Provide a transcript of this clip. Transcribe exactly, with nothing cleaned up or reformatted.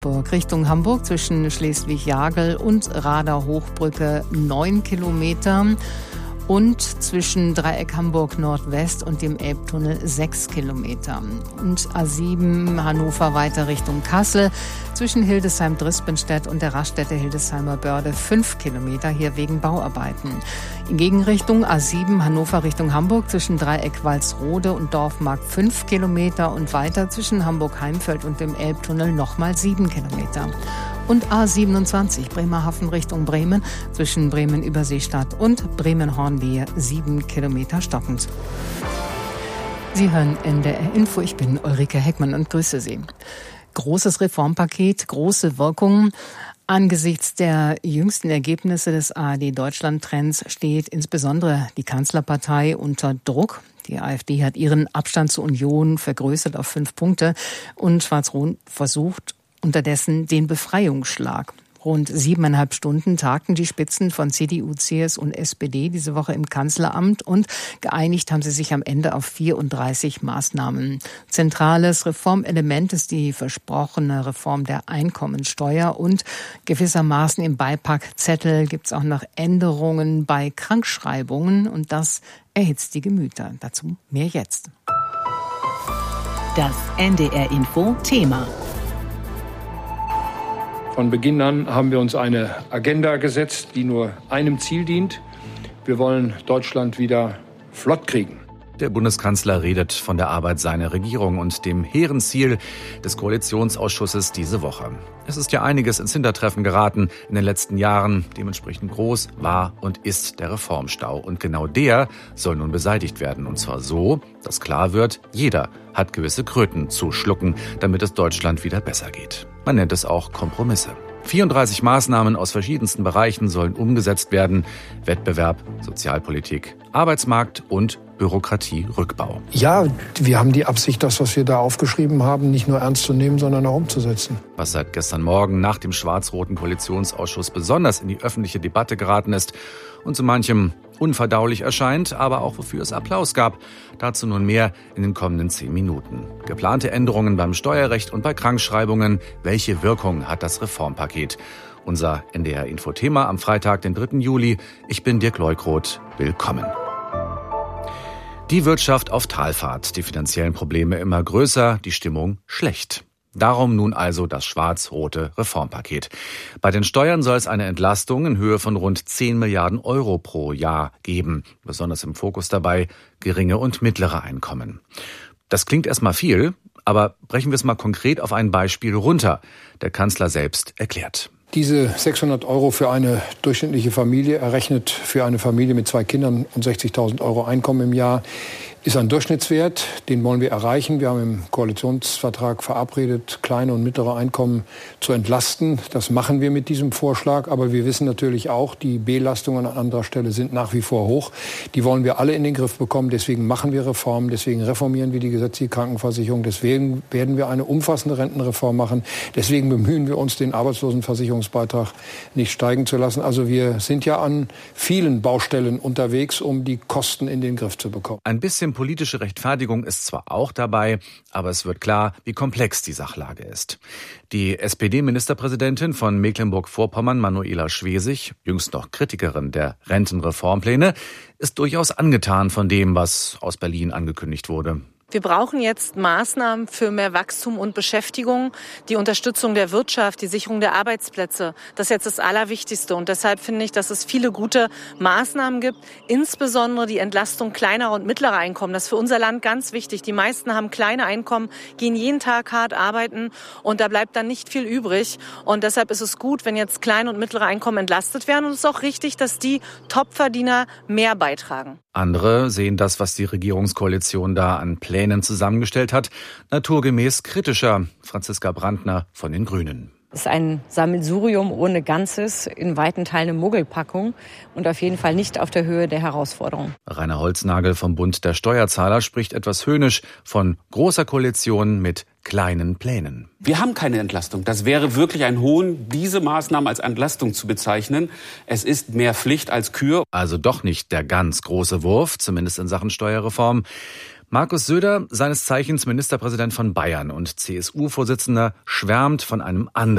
Richtung Hamburg zwischen Schleswig-Jagel und Rader-Hochbrücke neun Kilometer und zwischen Dreieck Hamburg Nordwest und dem Elbtunnel sechs Kilometer. Und A sieben Hannover weiter Richtung Kassel zwischen Hildesheim-Drispenstedt und der Raststätte Hildesheimer Börde fünf Kilometer, hier wegen Bauarbeiten. In Gegenrichtung A sieben Hannover Richtung Hamburg zwischen Dreieck Walsrode und Dorfmarkt fünf Kilometer und weiter zwischen Hamburg-Heimfeld und dem Elbtunnel nochmal sieben Kilometer. Und A siebenundzwanzig Bremerhaven Richtung Bremen zwischen Bremen-Überseestadt und Bremen-Hornwehe sieben Kilometer stockend. Sie hören N D R Info, ich bin Ulrike Heckmann und grüße Sie. Großes Reformpaket, große Wirkungen. Angesichts der jüngsten Ergebnisse des A R D-Deutschland-Trends steht insbesondere die Kanzlerpartei unter Druck. Die AfD hat ihren Abstand zur Union vergrößert auf fünf Punkte und Schwarz-Rot versucht unterdessen den Befreiungsschlag. Rund siebeneinhalb Stunden tagten die Spitzen von C D U, C S U und S P D diese Woche im Kanzleramt und geeinigt haben sie sich am Ende auf vierunddreißig Maßnahmen. Zentrales Reformelement ist die versprochene Reform der Einkommensteuer und gewissermaßen im Beipackzettel gibt es auch noch Änderungen bei Krankschreibungen und das erhitzt die Gemüter. Dazu mehr jetzt. Das N D R Info Thema. Von Beginn an haben wir uns eine Agenda gesetzt, die nur einem Ziel dient. Wir wollen Deutschland wieder flott kriegen. Der Bundeskanzler redet von der Arbeit seiner Regierung und dem hehren Ziel des Koalitionsausschusses diese Woche. Es ist ja einiges ins Hintertreffen geraten in den letzten Jahren. Dementsprechend groß war und ist der Reformstau. Und genau der soll nun beseitigt werden. Und zwar so, dass klar wird, jeder hat gewisse Kröten zu schlucken, damit es Deutschland wieder besser geht. Man nennt es auch Kompromisse. vierunddreißig Maßnahmen aus verschiedensten Bereichen sollen umgesetzt werden. Wettbewerb, Sozialpolitik, Arbeitsmarkt und Bürokratierückbau. Ja, wir haben die Absicht, das, was wir da aufgeschrieben haben, nicht nur ernst zu nehmen, sondern auch umzusetzen. Was seit gestern Morgen nach dem schwarz-roten Koalitionsausschuss besonders in die öffentliche Debatte geraten ist und zu manchem unverdaulich erscheint, aber auch wofür es Applaus gab. Dazu nun mehr in den kommenden zehn Minuten. Geplante Änderungen beim Steuerrecht und bei Krankschreibungen. Welche Wirkung hat das Reformpaket? Unser N D R-Info-Thema am Freitag, den dritten Juli. Ich bin Dirk Leukroth. Willkommen. Die Wirtschaft auf Talfahrt, die finanziellen Probleme immer größer, die Stimmung schlecht. Darum nun also das schwarz-rote Reformpaket. Bei den Steuern soll es eine Entlastung in Höhe von rund zehn Milliarden Euro pro Jahr geben. Besonders im Fokus dabei geringe und mittlere Einkommen. Das klingt erstmal viel, aber brechen wir es mal konkret auf ein Beispiel runter. Der Kanzler selbst erklärt. Diese sechshundert Euro für eine durchschnittliche Familie, errechnet für eine Familie mit zwei Kindern und sechzigtausend Euro Einkommen im Jahr, ist ein Durchschnittswert, den wollen wir erreichen. Wir haben im Koalitionsvertrag verabredet, kleine und mittlere Einkommen zu entlasten. Das machen wir mit diesem Vorschlag. Aber wir wissen natürlich auch, die Belastungen an anderer Stelle sind nach wie vor hoch. Die wollen wir alle in den Griff bekommen. Deswegen machen wir Reformen. Deswegen reformieren wir die gesetzliche Krankenversicherung. Deswegen werden wir eine umfassende Rentenreform machen. Deswegen bemühen wir uns, den Arbeitslosenversicherungsbeitrag nicht steigen zu lassen. Also wir sind ja an vielen Baustellen unterwegs, um die Kosten in den Griff zu bekommen. Ein bisschen politische Rechtfertigung ist zwar auch dabei, aber es wird klar, wie komplex die Sachlage ist. Die S P D-Ministerpräsidentin von Mecklenburg-Vorpommern, Manuela Schwesig, jüngst noch Kritikerin der Rentenreformpläne, ist durchaus angetan von dem, was aus Berlin angekündigt wurde. Wir brauchen jetzt Maßnahmen für mehr Wachstum und Beschäftigung, die Unterstützung der Wirtschaft, die Sicherung der Arbeitsplätze. Das ist jetzt das Allerwichtigste. Und deshalb finde ich, dass es viele gute Maßnahmen gibt, insbesondere die Entlastung kleinerer und mittlerer Einkommen. Das ist für unser Land ganz wichtig. Die meisten haben kleine Einkommen, gehen jeden Tag hart arbeiten und da bleibt dann nicht viel übrig. Und deshalb ist es gut, wenn jetzt kleine und mittlere Einkommen entlastet werden. Und es ist auch richtig, dass die Topverdiener mehr beitragen. Andere sehen das, was die Regierungskoalition da an Plänen zusammengestellt hat, naturgemäß kritischer. Franziska Brandner von den Grünen. Es ist ein Sammelsurium ohne Ganzes, in weiten Teilen eine Muggelpackung und auf jeden Fall nicht auf der Höhe der Herausforderung. Rainer Holznagel vom Bund der Steuerzahler spricht etwas höhnisch von großer Koalition mit kleinen Plänen. Wir haben keine Entlastung. Das wäre wirklich ein Hohn, diese Maßnahmen als Entlastung zu bezeichnen. Es ist mehr Pflicht als Kür. Also doch nicht der ganz große Wurf, zumindest in Sachen Steuerreform. Markus Söder, seines Zeichens Ministerpräsident von Bayern und C S U-Vorsitzender, schwärmt von einem anderen